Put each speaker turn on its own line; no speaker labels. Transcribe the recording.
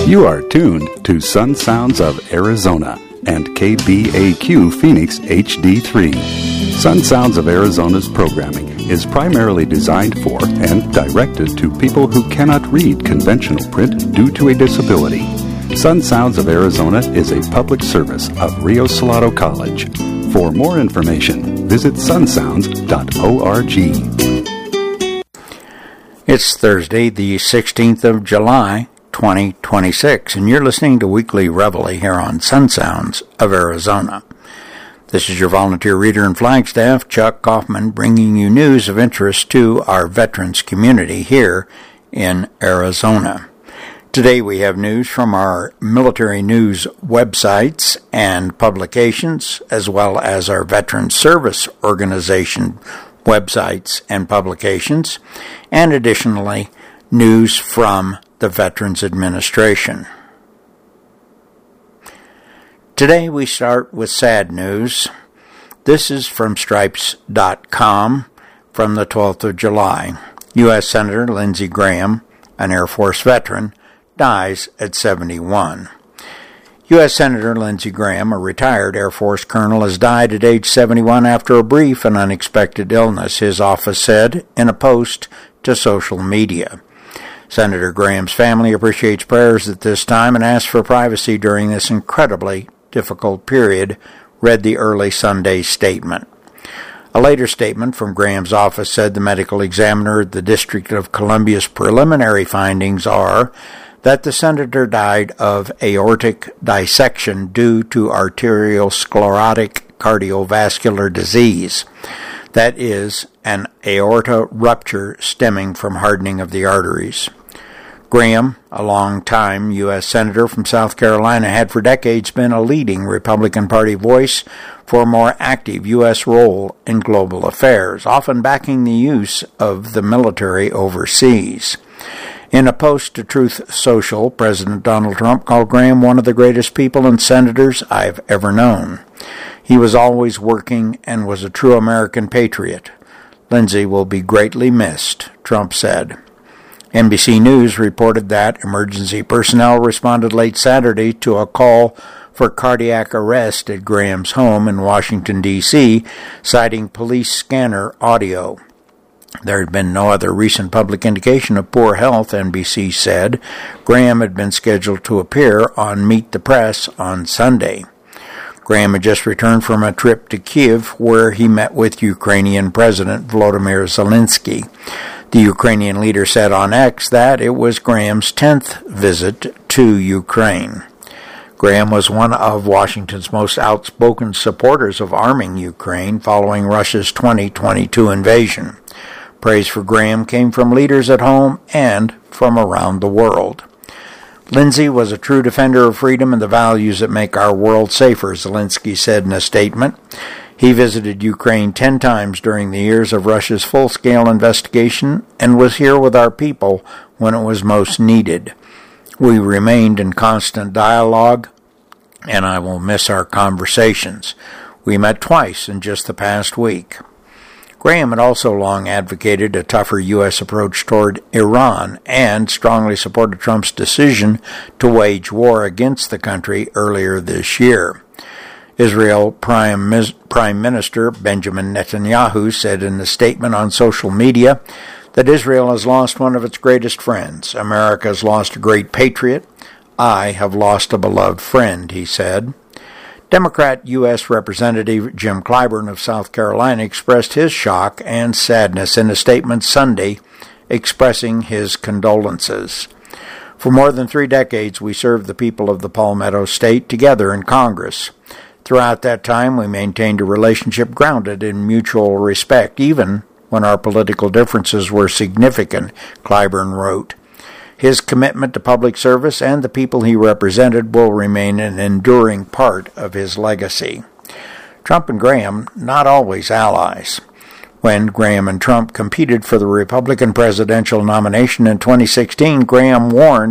You are tuned to Sun Sounds of Arizona and KBAQ Phoenix HD3. Sun Sounds of Arizona's programming is primarily designed for and directed to people who cannot read conventional print due to a disability. Sun Sounds of Arizona is a public service of Rio Salado College. For more information, visit sunsounds.org.
It's Thursday, the 16th of July, 2026, and you're listening to Weekly Reveille here on Sun Sounds of Arizona. This is your volunteer reader in Flagstaff, Chuck Kaufman, bringing you news of interest to our veterans community here in Arizona. Today we have news from our military news websites and publications, as well as our Veterans Service Organization websites and publications, and additionally, news from the Veterans Administration. Today we start with sad news. This is from Stripes.com from the 12th of July. U.S. Senator Lindsey Graham, an Air Force veteran, dies at 71. U.S. Senator Lindsey Graham, a retired Air Force colonel, has died at age 71 after a brief and unexpected illness, his office said in a post to social media. Senator Graham's family appreciates prayers at this time and asks for privacy during this incredibly difficult period, read the early Sunday statement. A later statement from Graham's office said the medical examiner at the District of Columbia's preliminary findings are that the senator died of aortic dissection due to arteriosclerotic cardiovascular disease. That is, an aorta rupture stemming from hardening of the arteries. Graham, a long-time U.S. Senator from South Carolina, had for decades been a leading Republican Party voice for a more active U.S. role in global affairs, often backing the use of the military overseas. In a post to Truth Social, President Donald Trump called Graham one of the greatest people and senators I've ever known. He was always working and was a true American patriot. Lindsey will be greatly missed, Trump said. NBC News reported that emergency personnel responded late Saturday to a call for cardiac arrest at Graham's home in Washington, D.C., citing police scanner audio. There had been no other recent public indication of poor health, NBC said. Graham had been scheduled to appear on Meet the Press on Sunday. Graham had just returned from a trip to Kyiv, where he met with Ukrainian President Volodymyr Zelensky. The Ukrainian leader said on X that it was Graham's 10th visit to Ukraine. Graham was one of Washington's most outspoken supporters of arming Ukraine following Russia's 2022 invasion. Praise for Graham came from leaders at home and from around the world. Lindsey was a true defender of freedom and the values that make our world safer, Zelensky said in a statement. He visited Ukraine 10 times during the years of Russia's full-scale investigation and was here with our people when it was most needed. We remained in constant dialogue, and I will miss our conversations. We met twice in just the past week. Graham had also long advocated a tougher U.S. approach toward Iran and strongly supported Trump's decision to wage war against the country earlier this year. Israel Prime Minister Benjamin Netanyahu said in a statement on social media that Israel has lost one of its greatest friends. America has lost a great patriot. I have lost a beloved friend, he said. Democrat U.S. Representative Jim Clyburn of South Carolina expressed his shock and sadness in a statement Sunday, expressing his condolences. For more than 3 decades, we served the people of the Palmetto State together in Congress. Throughout that time, we maintained a relationship grounded in mutual respect, even when our political differences were significant, Clyburn wrote. His commitment to public service and the people he represented will remain an enduring part of his legacy. Trump and Graham, not always allies. When Graham and Trump competed for the Republican presidential nomination in 2016, Graham warned